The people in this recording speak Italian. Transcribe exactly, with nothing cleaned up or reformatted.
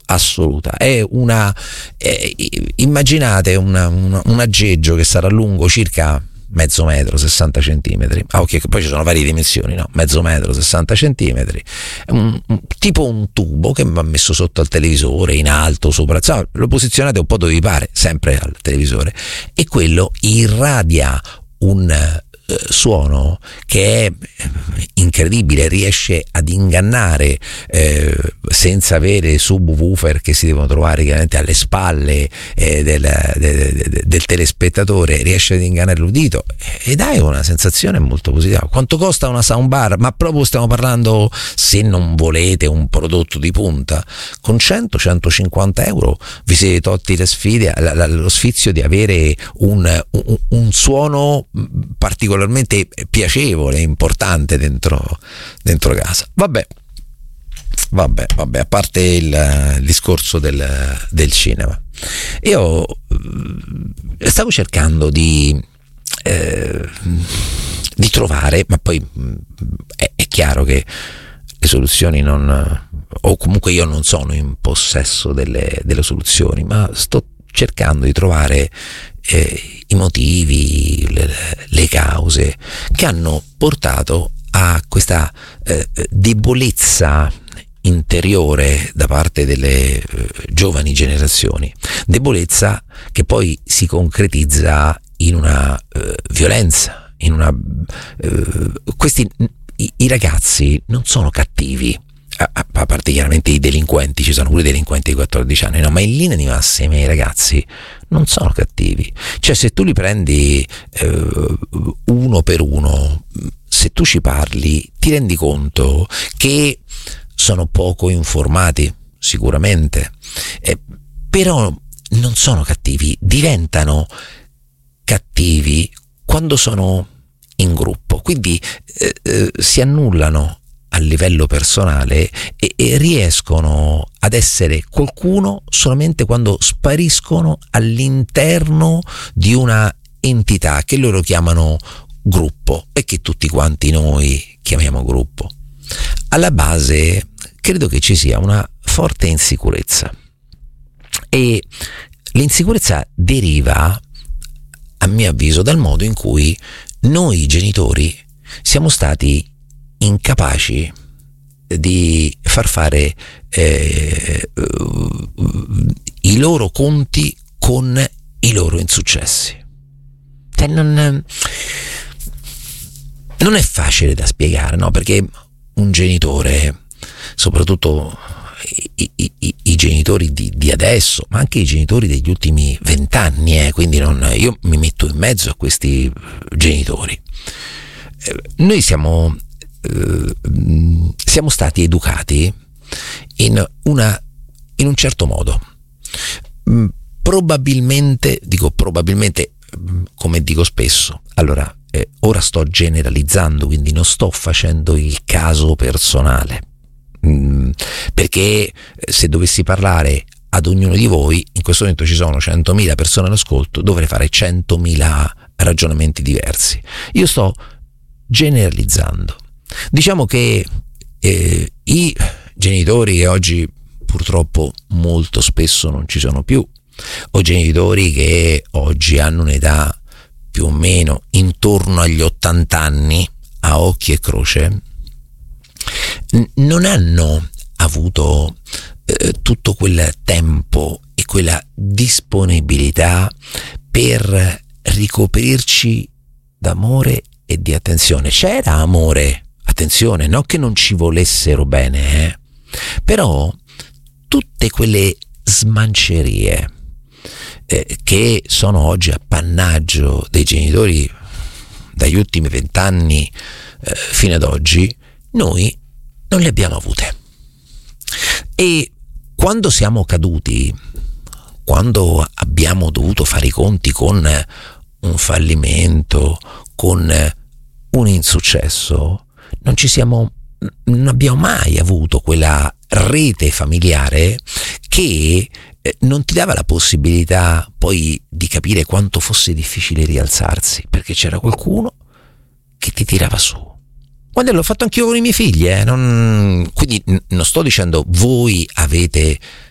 assoluta. È una è, immaginate una, una, un aggeggio che sarà lungo circa mezzo metro, sessanta centimetri. Ah, ok, poi ci sono varie dimensioni, no? Mezzo metro, sessanta centimetri, un, un, tipo un tubo che va messo sotto al televisore, in alto, sopra, insomma, lo posizionate un po' dove vi pare, sempre al televisore, e quello irradia un eh, suono che è incredibile, riesce ad ingannare eh, senza avere subwoofer che si devono trovare chiaramente alle spalle eh, del, de, de, del telespettatore, riesce ad ingannare l'udito ed hai una sensazione molto positiva. Quanto costa una soundbar? Ma proprio stiamo parlando, se non volete un prodotto di punta, con cento centocinquanta euro vi siete tolti le sfide, la, la, lo sfizio di avere un, un, un suono particolarmente piacevole, importante dentro, dentro casa. Vabbè, vabbè, vabbè, a parte il, il discorso del, del cinema, io stavo cercando di eh, di trovare, ma poi è, è chiaro che le soluzioni non, o comunque io non sono in possesso delle, delle soluzioni, ma sto cercando di trovare eh, i motivi, le, le cause che hanno portato a questa eh, debolezza interiore da parte delle eh, giovani generazioni, debolezza che poi si concretizza in una eh, violenza, in una eh, questi i, i ragazzi non sono cattivi, a, a parte chiaramente i delinquenti, ci sono pure i delinquenti di quattordici anni, no, ma in linea di massima i ragazzi non sono cattivi. Cioè, se tu li prendi eh, uno per uno, se tu ci parli, ti rendi conto che sono poco informati, sicuramente, eh, però non sono cattivi, diventano cattivi quando sono in gruppo, quindi eh, eh, si annullano a livello personale e, e riescono ad essere qualcuno solamente quando spariscono all'interno di una entità che loro chiamano gruppo e che tutti quanti noi chiamiamo gruppo. Alla base credo che ci sia una forte insicurezza, e l'insicurezza deriva, a mio avviso, dal modo in cui noi genitori siamo stati incapaci di far fare eh, i loro conti con i loro insuccessi. Cioè, non, non è facile da spiegare, no? Perché un genitore, soprattutto i, i, i, i genitori di, di adesso, ma anche i genitori degli ultimi vent'anni, eh, quindi non, io mi metto in mezzo a questi genitori. Eh, noi siamo, eh, siamo stati educati in, una, in un certo modo. Probabilmente, dico probabilmente, come dico spesso, allora, eh, ora sto generalizzando, quindi non sto facendo il caso personale, mm, perché se dovessi parlare ad ognuno di voi, in questo momento ci sono centomila persone all'ascolto, dovrei fare centomila ragionamenti diversi. Io sto generalizzando. Diciamo che eh, i genitori che oggi purtroppo molto spesso non ci sono più, o genitori che oggi hanno un'età più o meno intorno agli ottanta anni, a occhi e croce, n- non hanno avuto eh, tutto quel tempo e quella disponibilità per ricoprirci d'amore e di attenzione. C'era amore, attenzione, non che non ci volessero bene, eh? Però tutte quelle smancerie eh, che sono oggi appannaggio dei genitori dagli ultimi vent'anni eh, fino ad oggi, noi non le abbiamo avute. E quando siamo caduti, quando abbiamo dovuto fare i conti con un fallimento, con un insuccesso, non ci siamo, non abbiamo mai avuto quella rete familiare che eh, non ti dava la possibilità poi di capire quanto fosse difficile rialzarsi, perché c'era qualcuno che ti tirava su. Quando l'ho fatto anch'io con i miei figli, eh, non, quindi n- non sto dicendo voi avete